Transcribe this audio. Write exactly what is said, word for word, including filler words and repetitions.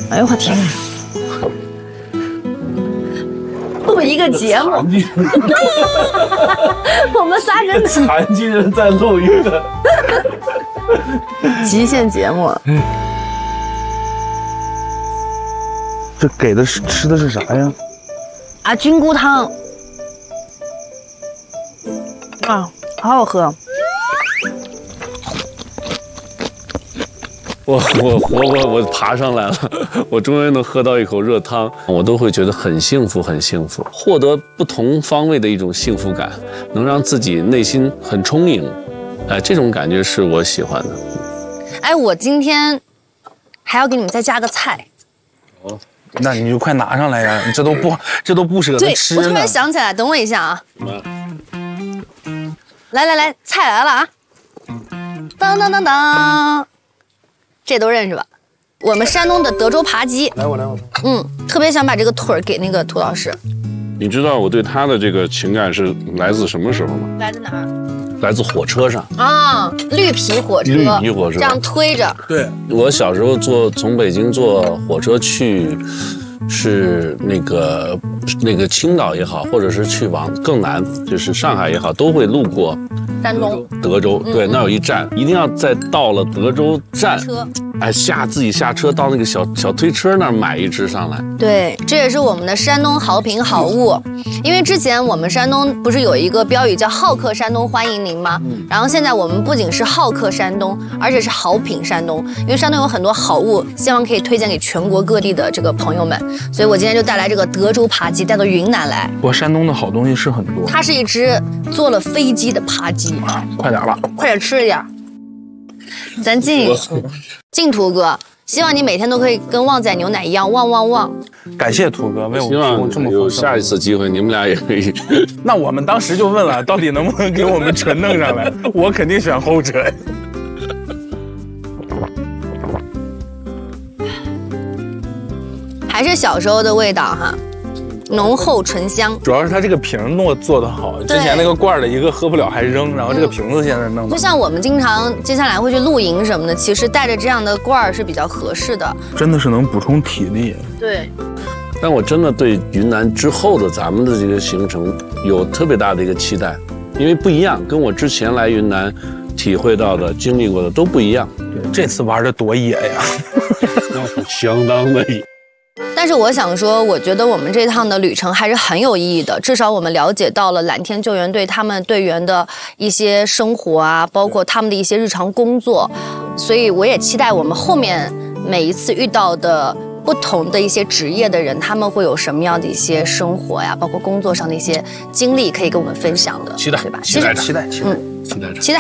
哎呦我天！录一个节目，我们仨人残疾人在录一个极限节目。 这给的是吃的是啥呀？ 啊，菌菇汤。啊，好好喝。 我我活我我爬上来了，我终于能喝到一口热汤，我都会觉得很幸福，很幸福，获得不同方位的一种幸福感，能让自己内心很充盈，哎，这种感觉是我喜欢的。 哎，我今天还要给你们再加个菜。 哦，那你就快拿上来呀！你这都不这都不舍得吃呢。 对，我突然想起来，等我一下啊。来来来，菜来了啊！当当当当。这都认识吧？我们山东的德州扒鸡。 来我来我。 嗯，特别想把这个腿儿给那个涂老师。 你知道我对他的这个情感是来自什么时候吗？ 来自哪儿？ 来自火车上啊，绿皮火车。 绿皮火车。 这样推着。 对， 我小时候坐从北京坐火车去，是那个那个青岛也好，或者是去往更南，就是上海也好，都会路过。 山东德州，对，那有一站，一定要在到了德州站，哎，下自己下车到那个小小推车那儿买一只上来。 对，这也是我们的山东好品好物。因为之前我们山东不是有一个标语叫"好客山东欢迎您"吗？嗯、然后现在我们不仅是好客山东，而且是好品山东。因为山东有很多好物，希望可以推荐给全国各地的这个朋友们。所以我今天就带来这个德州扒鸡，带到云南来。 我山东的好东西是很多。 它是一只坐了飞机的扒鸡。 啊，快点吧， 快点吃一点。咱进进图哥，希望你每天都可以跟旺仔牛奶一样旺旺旺。 感谢图哥为我希望这么有下一次机会，你们俩也可以。 那我们当时就问了，到底能不能给我们纯弄上来？我肯定选后者。 还是小时候的味道哈。浓厚醇香， 主要是它这个瓶弄做的好。之前那个罐的一个喝不了还扔，然后这个瓶子现在弄的。 就像我们经常接下来会去露营什么的，其实带着这样的罐是比较合适的。 真的是能补充体力。 对。 但我真的对云南之后的咱们的这个行程有特别大的一个期待，因为不一样，跟我之前来云南体会到的、经历过的都不一样。 对，这次玩的多野呀， 相当的野。 但是我想说，我觉得我们这趟的旅程还是很有意义的，至少我们了解到了蓝天救援队他们队员的一些生活啊，包括他们的一些日常工作，所以我也期待我们后面每一次遇到的不同的一些职业的人，他们会有什么样的一些生活呀，包括工作上的一些经历可以跟我们分享的， 期待， 对吧？ 期待， 期待，期待， 嗯， 期待， 期待。